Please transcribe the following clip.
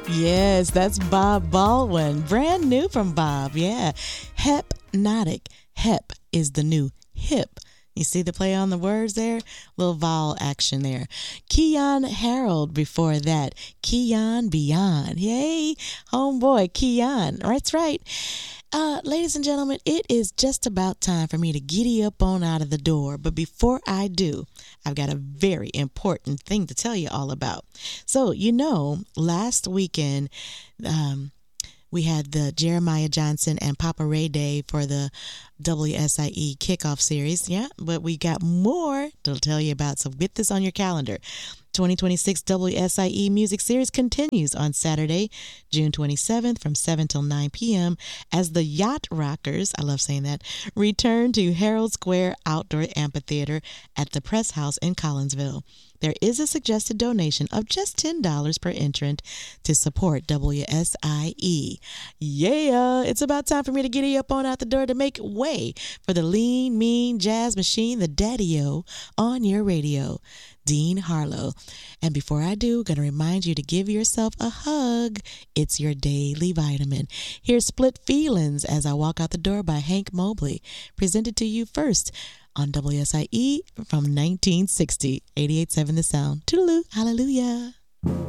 Yes, that's Bob Baldwin. Brand new from Bob. Yeah. Hypnotic. Hep is the new hip. You see the play on the words there? Little vowel action there. Keyon Harold before that. Keyon Beyond. Yay, homeboy, Keyon. That's right. Ladies and gentlemen, it is just about time for me to giddy up on out of the door. But before I do, I've got a very important thing to tell you all about. So, last weekend, we had the Jeremiah Johnson and Papa Ray Day for the WSIE kickoff series. Yeah, but we got more to tell you about. So get this on your calendar. 2026 WSIE Music Series continues on Saturday, June 27th from 7 till 9 p.m. as the Yacht Rockers, I love saying that, return to Herald Square Outdoor Amphitheater at the Press House in Collinsville. There is a suggested donation of just $10 per entrant to support WSIE. Yeah, it's about time for me to giddy up on out the door to make way for the lean, mean jazz machine, the Daddy-O, on your radio, Dean Harlow. And before I do, going to remind you to give yourself a hug. It's your daily vitamin. Here's Split Feelings as I walk out the door by Hank Mobley, presented to you first on WSIE from 1960, 88.7 The Sound. Toodaloo, hallelujah.